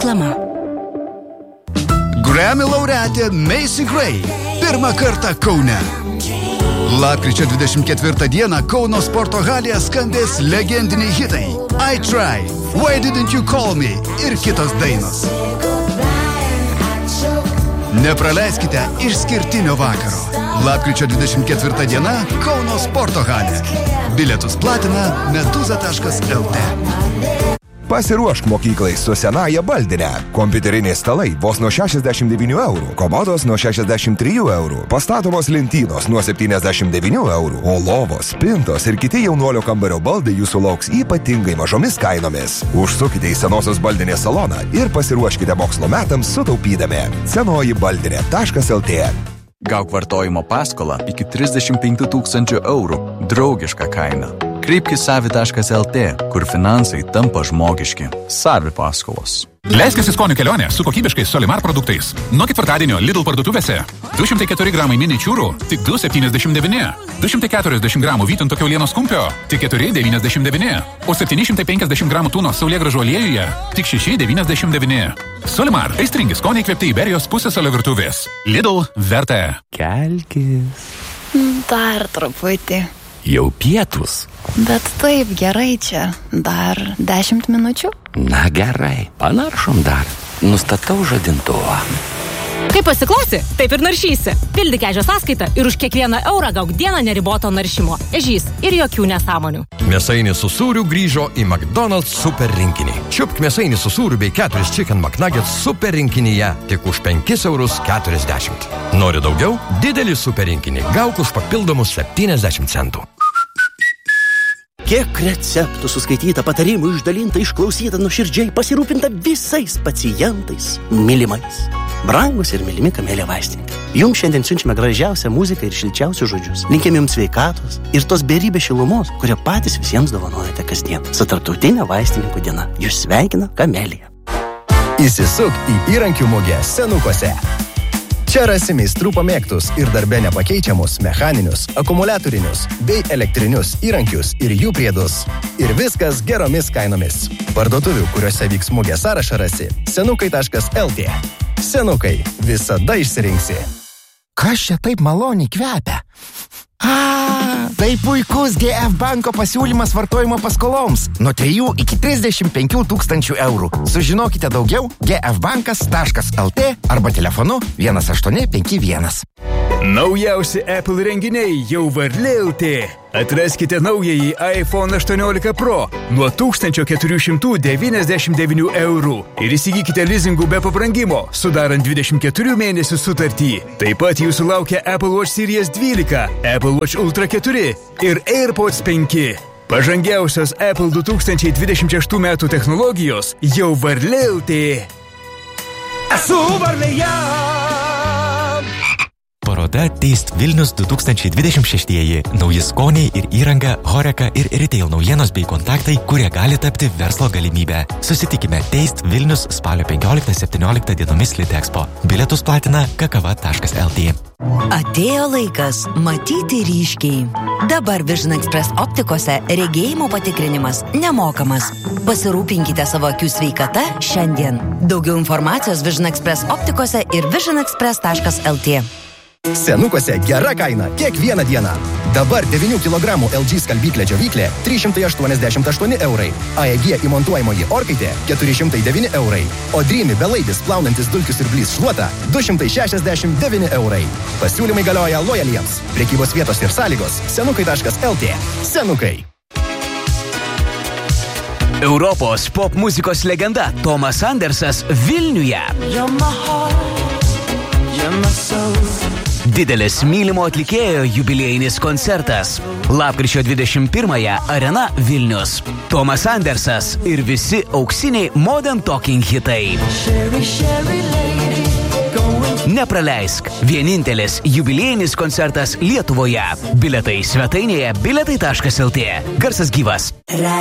Reklama. Grammy laureatė Macy Gray. Pirmą kartą Kaune. Lapkričio 24 dieną Kauno sporto halėje skambės legendiniai hitai I Try, Why Didn't You Call Me ir kitos dainos. Nepraleiskite išskirtinio vakaro. Lapkričio 24 diena Kauno sporto halė. Bilietus platina meduza.lt. Pasiruošk mokyklai su senaja baldine. Kompiuteriniai stalai vos nuo 69 eurų, komodos nuo 63 eurų, pastatomos lentynos nuo 79 eurų, o lovos, spintos ir kiti jaunuolio kambario baldai jūsų lauks ypatingai mažomis kainomis. Užsukite į senosios baldinės saloną ir pasiruoškite mokslo metams sutaupydami. Senojibaldinė.lt. Gauk vartojimo paskolą iki 35 000 eurų, draugiška kaina. Kreipkis savi.lt, kur finansai tampa žmogiški. Savi paskolos. Leiskis į skonių kelionę su kokybiškais Solimar produktais. Nuo ketvirtadienio Lidl parduotuvėse 204 gramai mini čiūrų tik 2,79. 240 gramų vytinto kiaulienos kumpio tik 4,99. O 750 gramų tūno saulėgrąžų aliejuje tik 6,99. Solimar, aistringi skoniai įkvėpti Iberijos pusėsalio virtuvės. Lidl verta. Kelkis. Dar truputį. Jau pietus. Bet taip gerai čia. Dar 10 minučių? Na gerai, panaršom dar. Nustatau žadintuvą. Kai pasiklausi, taip ir naršysi. Pildyk ežio sąskaitą ir už kiekvieną eurą gauk dieną neriboto naršymo. Ežys ir jokių nesąmonių. Mėsainis su sūriu grįžo į McDonald's super rinkinį. Čiupk mėsainį su sūriu bei 4 Chicken McNuggets super rinkinyje tik už 5,40 €. Nori daugiau? Didelį super rinkinį gauk už papildomus 70 centų. Kiek receptų suskaityta, patarimų išdalinta, išklausyta, nuoširdžiai pasirūpinta visais pacientais, mylimais. Brangus ir mylimi Kamelė vaistininkai. Jums šiandien siunčiame gražiausią muziką ir šilčiausius žodžius. Linkim jums sveikatos ir tos beribės šilumos, kurią patys visiems dovanojate kasdien. Su Tarptautinė vaistininkų diena. Jūs sveikina Kamelija. Įsisuk į įrankių mugę Senukose. Čia rasi meistrų pamėgtus ir darbe nepakeičiamus mechaninius, akumuliatorinius bei elektrinius įrankius ir jų priedus. Ir viskas geromis kainomis. Parduotuvių, kuriuose vyks mugė sąrašą rasi senukai.lt. Senukai, visada išsirinksi. Kas čia taip maloniai kvepia? Tai puikus GF banko pasiūlymas vartojimo paskoloms. Nuo 3 iki 35 000 eurų. Sužinokite daugiau gfbankas.lt arba telefonu 1851. Naujausi Apple renginiai jau varlė.lt. Atraskite naująjį iPhone 18 Pro nuo 1499 eurų ir įsigykite lizingų be pabrangimo, sudarant 24 mėnesių sutartį. Taip pat jūsų laukia Apple Watch Series 12, Apple Watch Ultra 4 ir AirPods 5. Pažangiausios Apple 2026 metų technologijos jau varlė.lt. Esu varlėje! Paroda Taste Vilnius 2026. Nauji skoniai ir įranga, Horeca ir retail naujienos bei kontaktai, kurie gali tapti verslo galimybę. Susitikime Taste Vilnius spalio 15-17 dienomis Litexpo. Bilietus platina kakava.lt. Atėjo laikas matyti ryškiai. Dabar Vision Express optikose regėjimo patikrinimas nemokamas. Pasirūpinkite savo akių sveikata šiandien. Daugiau informacijos Vision Express optikose ir visionexpress.lt. Senukose gera kaina kiekvieną dieną. Dabar 9 kg LG skalbyklė džiovyklė 388 eurai. AEG įmontuojamoji orkaitė 409 eurai. O Dreamy belaidis plaunantis dulkių siurblys šluota 269 eurai. Pasiūlymai galioja lojaliems. Prekybos vietos ir sąlygos senukai.lt. Senukai. Europos pop muzikos legenda Tomas Andersas Vilniuje. Didelis mylimo atlikėjo jubiliejinis koncertas. Lapkričio 21 Arena Vilnius. Tomas Andersas ir visi auksiniai Modern Talking hitai. Nepraleisk. Vienintelis jubiliejinis koncertas Lietuvoje. Biletai svetainėje biletai.lt. Garsas gyvas.